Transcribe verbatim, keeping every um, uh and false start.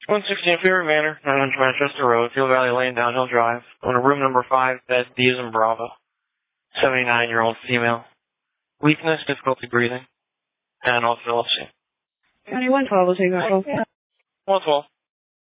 one sixteen Fury Manor, nine hundred Manchester Road, Field Valley Lane, Downhill Drive. On a room number five, bed D as in Bravo. seventy-nine-year-old female. Weakness, difficulty breathing, and epilepsy. twenty-one twelve will take that call. one twelve.